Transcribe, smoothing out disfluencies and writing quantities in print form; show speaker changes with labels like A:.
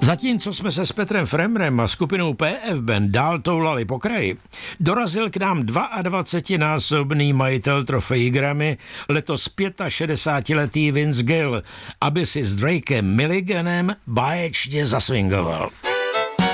A: Zatímco jsme se s Petrem Fremrem a skupinou PF Band dál toulali po kraji, dorazil k nám 22násobný majitel trofejí Grammy, letos 65letý Vince Gill, aby si s Drakem Milliganem báječně zaswingoval.